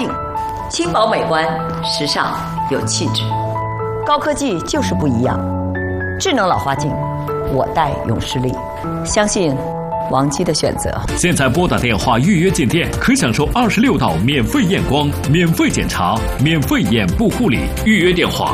镜，轻薄美观，时尚有气质。高科技就是不一样。智能老花镜，我戴永视力，相信王姬的选择。 现在拨打电话预约进店，可享受26道免费验光、免费检查、免费眼部护理。预约电话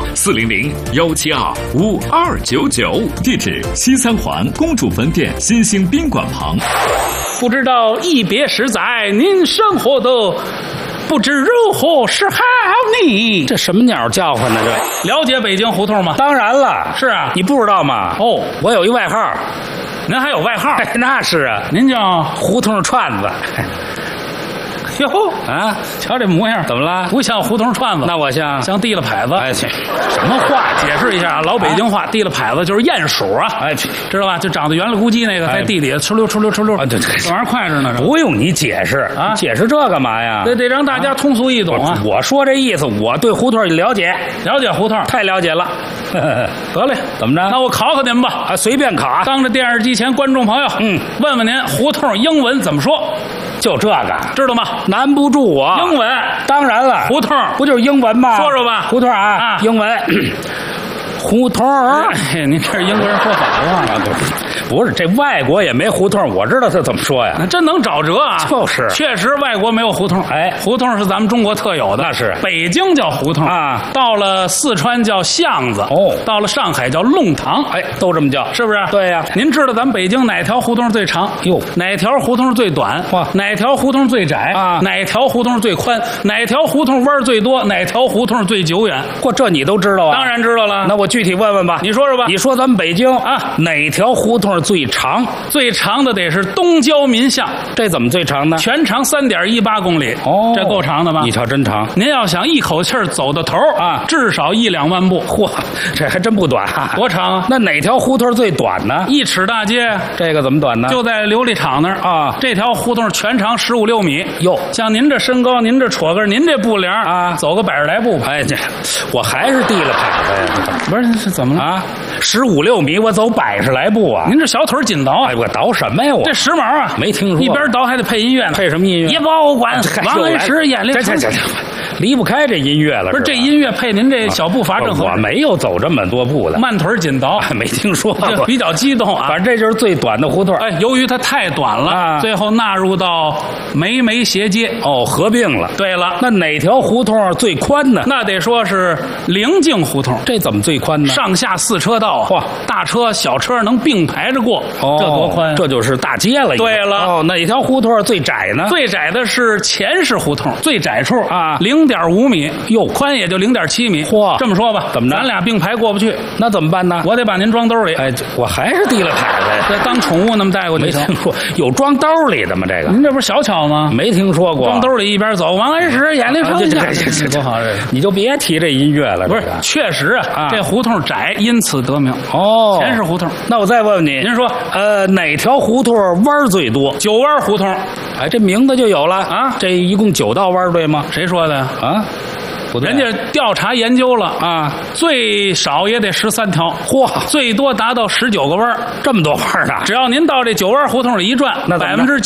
400-172-5299，地址西三环公主坟店新兴宾馆旁。 不知道一别十载，您生活的不知如何是好呢？ 这什么鸟叫唤呢？这了解北京胡同吗？ 当然了， 是啊， 你不知道吗？ 哦， 我有一外号。 您还有外号？ 那是啊， 您叫胡同串子。 哟啊， 瞧这模样， 怎么了？ 不像胡同串子， 那我像地了牌子。 哎去， 什么话？解释一下啊，老北京话，地了牌子就是鼹鼠啊。 哎去， 知道吧？就长得圆了咕叽那个，在地底下哧溜哧溜哧溜。 啊，对， 这玩意儿快着呢。 不用你解释啊， 解释这干嘛呀？ 得让大家通俗易懂啊。 我说这意思，我对胡同了解胡同， 太了解了。 得嘞， 怎么着？ 那我考考您吧。 啊，随便考。 当着电视机前观众朋友，问问您胡同英文怎么说？ 就这个， 知道吗？ 难不住我。 英文， 当然了， 胡同不就是英文吗？ 说说吧， 胡同啊，英文，胡同。 哎，您这是英国人说法话啊？不是，这外国也没胡同，我知道他怎么说呀。 那真能找辙啊！ 就是， 确实外国没有胡同。 哎， 胡同是咱们中国特有的。 那是， 北京叫胡同啊， 到了四川叫巷子， 哦， 到了上海叫弄堂， 哎，都这么叫， 是不是？ 对呀。 您知道咱们北京哪条胡同最长？ 哟， 哪条胡同最短？ 哇， 哪条胡同最窄？ 啊， 哪条胡同最宽？哪条胡同弯最多？哪条胡同最久远？ 嚯，这你都知道啊？ 当然知道了。 那我具体问问吧， 你说说吧。 你说咱们北京啊，哪条胡同最长？ 最长的得是东郊民巷， 这怎么最长呢？ 全长3.18公里， 哦， 这够长的吧？ 你瞧真长。 您要想一口气走到头啊， 至少1-2万步。 嚯，这还真不短啊！ 多长啊？ 那哪条胡同最短呢 ？1尺大街， 这个怎么短呢？ 就在琉璃厂那儿啊。 这条胡同全长15-16米。 哟， 像您这身高，您这矬个，您这步量啊， 走个100来步吧。 哎，这我还是递了牌子呀？ 不是，是怎么了啊？15-16米，我走100来步啊！ 您这小腿紧倒啊？ 哎，我倒什么呀？我这时髦啊！ 没听说。 一边倒还得配音乐呢。 配什么音乐？ 也保管王安石眼里。 这离不开这音乐了。 不是这音乐配您这小步伐正合。 我没有走这么多步的。 慢腿紧倒， 没听说过。 比较激动啊！ 反正这就是最短的胡同。 哎，由于它太短了啊，最后纳入到梅斜街。 哦，合并了。 对了， 那哪条胡同最宽呢？ 那得说是灵境胡同。 这怎么最宽呢？ 上下4车道， 嚯， 大车小车能并排着过，这多宽！ 这就是大街了。 对了， 哦，哪条胡同最窄呢？ 最窄的是前市胡同，最窄处啊 ，0.5米， 哟， 宽也就0.7米。 嚯， 这么说吧， 怎么着？ 咱俩并排过不去， 那怎么办呢？ 我得把您装兜里。 哎，我还是递了牌子呀， 这当宠物那么带过去。 没听说有装兜里的吗？这个您这不是小巧吗？ 没听说过。 装兜里一边走，王安石眼里放下，多好！这你就别提这音乐了。 不是，确实啊，这胡同窄，因此得名。 哦， 前市胡同。 那我再问问你， 您说， 哪条胡同弯最多 ？9弯胡同。 哎，这名字就有了啊！这一共9道弯，对吗？ 谁说的呀？ 啊？ 人家调查研究了啊， 最少也得13条， 嚯， 最多达到19个弯， 这么多弯呢！ 只要您到这9弯胡同里一转， 那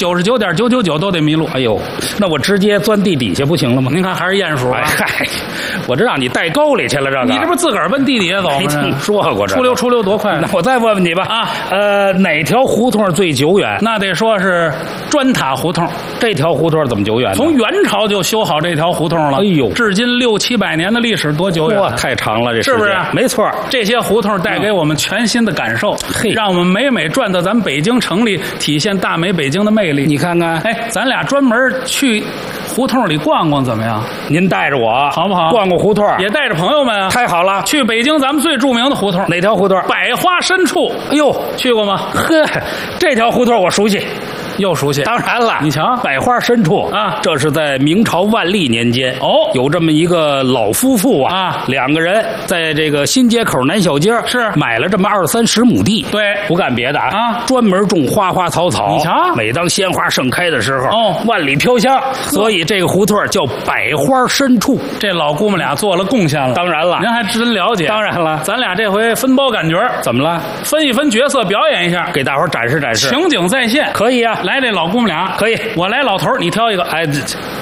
99.999%都得迷路。 哎呦，那我直接钻地底下不行了吗？ 您看还是鼹鼠啊！ 嗨，我这让你带沟里去了，这个你这不自个儿奔地底下走吗？ 没听说过这出溜多快！ 那我再问问你吧啊， 哪条胡同最久远？ 那得说是砖塔胡同。 这条胡同怎么久远呢？ 从元朝就修好这条胡同了。 哎呦， 至今600-700年的历史，多久远？ 哇，太长了，这是不是？ 没错， 这些胡同带给我们全新的感受，让我们每转到咱们北京城里，体现大美北京的魅力。 你看看， 哎，咱俩专门去胡同里逛逛怎么样？ 您带着我好不好？ 逛逛胡同， 也带着朋友们啊！ 太好了， 去北京咱们最著名的胡同， 哪条胡同？ 百花深处。 哎呦， 去过吗？ 呵，这条胡同我熟悉。 又熟悉， 当然了， 你瞧， 百花深处啊， 这是在明朝万历年间哦， 有这么一个老夫妇啊，2个人在这个新街口南小街是买了这么20-30亩地， 对， 不干别的啊， 专门种花花草草。 你瞧， 每当鲜花盛开的时候， 哦， 万里飘香，所以这个胡同叫百花深处。 这老姑们俩做了贡献了， 当然了， 您还真了解。 当然了， 咱俩这回分包感觉， 怎么了？ 分一分角色，表演一下， 给大伙展示展示， 情景再现。 可以啊， 来，这老姑们俩。 可以， 我来老头，你挑一个。 哎，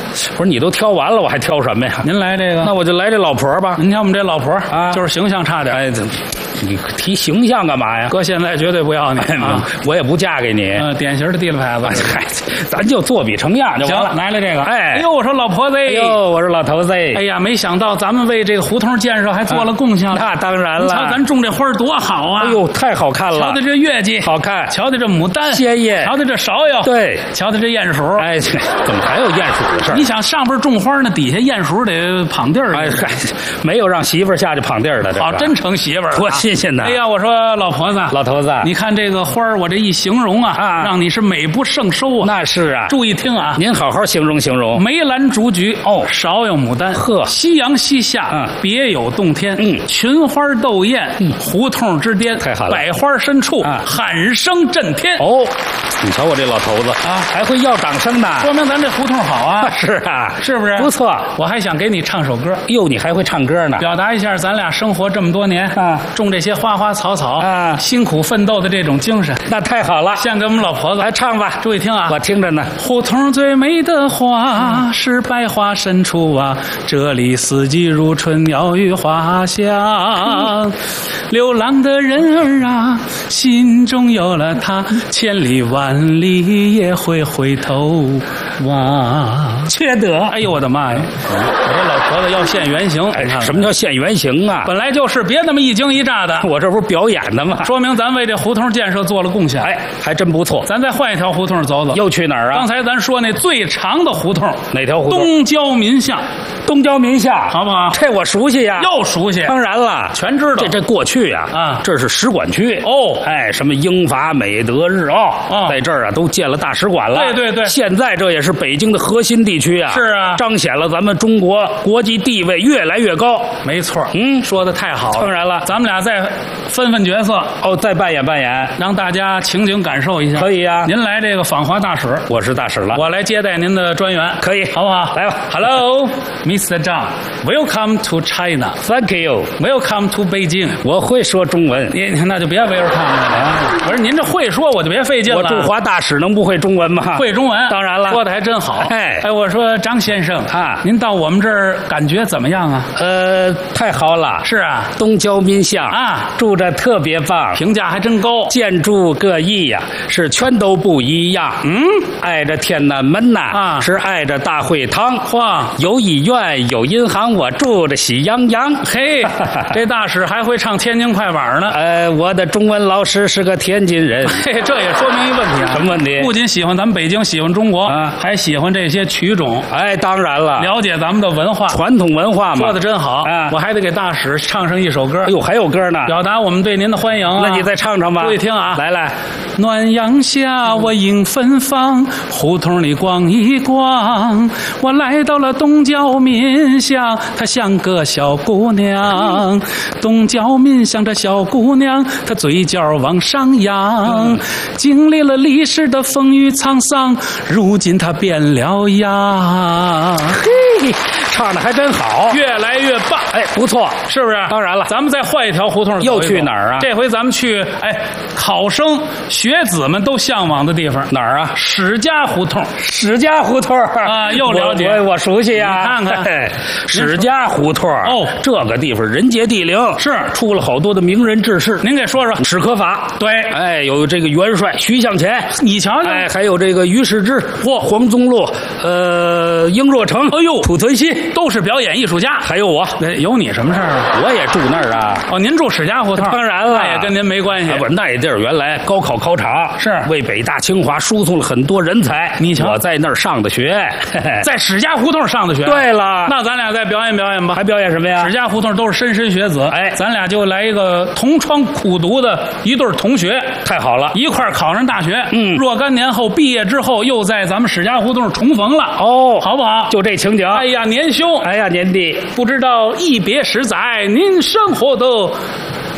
我说你都挑完了，我还挑什么呀？ 您来这个， 那我就来这老婆吧。 您看我们这老婆啊， 就是形象差点。 哎，你提形象干嘛呀？ 搁现在绝对不要你啊！ 我也不嫁给你。 典型的地了牌子。 嗨，咱就作比成样就完了。 行，来了这个。 哎呦，我说老婆子。 哎呦，我说老头子。 哎呀，没想到咱们为这个胡同建设还做了贡献了。 那当然了。 瞧咱种这花多好啊！ 哎呦，太好看了。 瞧的这月季好看， 瞧的这牡丹鲜艳， 瞧的这芍药对， 瞧的这鼹鼠。 哎，怎么还有鼹鼠的事儿？ 你想上边种花呢，底下鼹鼠得淌地儿。 哎嗨，没有让媳妇儿下去淌地儿的。 好，真成媳妇儿了， 多新鲜呐！ 哎呀，我说老婆子， 老头子， 你看这个花儿，我这一形容啊，让你是美不胜收啊。 那是啊， 注意听啊， 您好好形容形容。 梅兰竹菊哦，芍药牡丹， 呵， 夕阳西下，别有洞天。群花斗艳，胡同之巅， 太好了， 百花深处，喊声震天。 哦，你瞧我这老头子啊，还会要掌声呢， 说明咱这胡同好啊。 是啊， 是不是？ 不错。 我还想给你唱首歌。 哟，你还会唱歌呢？ 表达一下咱俩生活这么多年啊， 种这些花花草草啊， 辛苦奋斗的这种精神。 那太好了， 献给我们老婆子。 来唱吧， 注意听啊， 我听着呢。 胡同最美的花是百花深处啊，这里四季如春，鸟语花香。流浪的人儿啊，心中有了他，千里万里也会回头望。 缺德！ 哎呦我的妈呀！我这老婆子要现原形。 哎，什么叫现原形啊？ 本来就是，别那么一惊一乍的。 我这不是表演的吗？ 说明咱为这胡同建设做了贡献。 哎，还真不错。 咱再换一条胡同走走。 又去哪儿啊？ 刚才咱说那最长的胡同， 哪条胡同？ 东郊民巷。 东郊民巷， 好不好？ 这我熟悉呀， 又熟悉。 当然了， 全知道。 这过去啊，这是使馆区哦。 哎，什么英法美德日在这儿啊都建了大使馆了。 对对对。 现在这也是北京的核心地区啊。 是啊， 彰显了咱们中国国际地位越来越高。 没错，说的太好了。 当然了， 咱们俩再分分角色哦，再扮演扮演， 让大家情景感受一下。 可以啊， 您来这个访华大使， 我是大使了， 我来接待您的专员， 可以， 好不好？ 来吧 ，Hello, Mr. Zhang, welcome to China. Thank you, welcome to Beijing. 我会说中文， 那就别 welcome 了。我说您这会说，我就别费劲了。 我驻华大使能不会中文吗？ 会中文， 当然了， 说的还真好。 哎， 我说张先生啊， 您到我们这儿感觉怎么样啊？ 太好了。 是啊， 东郊民巷啊， 住着特别棒， 评价还真高， 建筑各异呀，是全都不一样。挨着天安门呐， 啊， 是挨着大会堂， 哇， 有医院，有银行，我住着喜洋洋。 嘿，这大使还会唱天津快板呢。 我的中文老师是个天津人。 嘿，这也说明一问题啊。 什么问题？ 不仅喜欢咱们北京，喜欢中国，还喜欢这些曲种。 哎，当然了， 了解咱们的文化， 传统文化嘛。 说的真好。我还得给大使唱上一首歌。 哎呦，还有歌呢， 表达我们对您的欢迎啊。 那你再唱唱吧。 注意听啊， 来来。 暖阳下我迎芬芳，胡同里逛一逛，我来到了东郊民巷，她像个小姑娘。东郊民巷这小姑娘，她嘴角往上扬，经历了历史的风雨沧桑，如今她变了样。 嘿，唱的还真好， 越来越棒。 哎，不错， 是不是？ 当然了， 咱们再换一条胡同， 又去哪儿啊？ 这回咱们去考生学子们都向往的地方， 哪儿啊？ 史家胡同。 史家胡同啊，又了解， 我熟悉呀。 你看看， 史家胡同哦， 这个地方人杰地灵， 是出了好多的名人志士。 您给说说。 史可法， 对， 哎，有这个元帅徐向前， 你瞧瞧， 哎，还有这个于世之，黄宗洛，英若诚， 哎呦， 濮存昕， 都是表演艺术家。 还有我， 有你什么事儿啊？ 我也住那儿啊。 哦，您住史家胡同， 当然了， 那也跟您没关系。 不，那地儿原来高考考场， 是为北大清华输送了很多人才。 你瞧， 我在那儿上的学， 在史家胡同上的学。 对了， 那咱俩再表演表演吧。 还表演什么呀？ 史家胡同都是莘莘学子， 哎， 咱俩就来一个同窗苦读的一对同学。 太好了， 一块儿考上大学。若干年后毕业之后，又在咱们史家胡同重逢了。 哦， 好不好？ 就这情景。 哎呀，年兄， 哎呀，年弟， 不知道一别十载，您生活的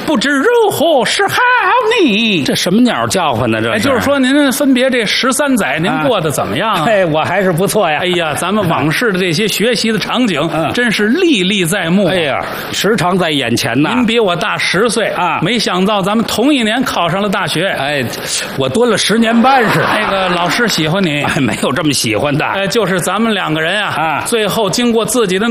不知如何是好呢？ 这什么鸟叫唤呢？这就是说您分别这13载，您过得怎么样啊？ 哎，我还是不错呀。 哎呀，咱们往事的这些学习的场景，真是历历在目。 哎呀，时常在眼前呐。 您比我大10岁啊，没想到咱们同一年考上了大学。 哎，我蹲了10年半似的。 那个老师喜欢你， 没有这么喜欢的。 就是咱们2个人啊，最后经过自己的